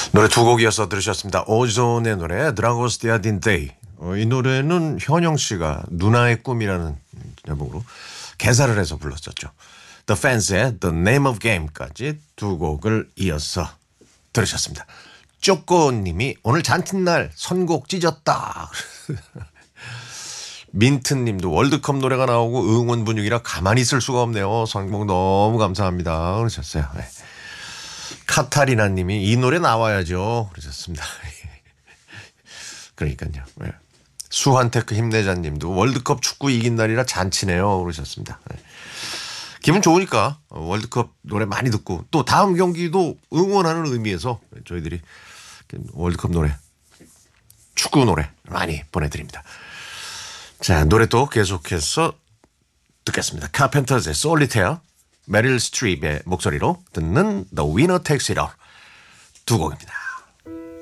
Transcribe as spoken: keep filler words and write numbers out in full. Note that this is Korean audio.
노래 두 곡 이어서 들으셨습니다. 오존의 노래 드라고스 디아딘 데이. 어, 이 노래는 현영 씨가 누나의 꿈이라는 제목으로 개사를 해서 불렀었죠. The Fans의 The Name of Game까지 두 곡을 이어서 들으셨습니다. 쪼꼬님이 오늘 잔칫날 선곡 찢었다. 민트님도 월드컵 노래가 나오고 응원 분위기라 가만히 있을 수가 없네요. 선곡 너무 감사합니다. 그러셨어요. 네. 카타리나 님이 이 노래 나와야죠. 그러셨습니다. 그러니까요. 네. 수환테크 힘내자 님도 월드컵 축구 이긴 날이라 잔치네요. 그러셨습니다. 네. 기분 좋으니까 월드컵 노래 많이 듣고 또 다음 경기도 응원하는 의미에서 저희들이 월드컵 노래, 축구 노래 많이 보내드립니다. 자, 노래 또 계속해서 듣겠습니다. 카펜터즈의 솔리테어, 메릴 스트립의 목소리로 듣는 The Winner Takes It All 두 곡입니다.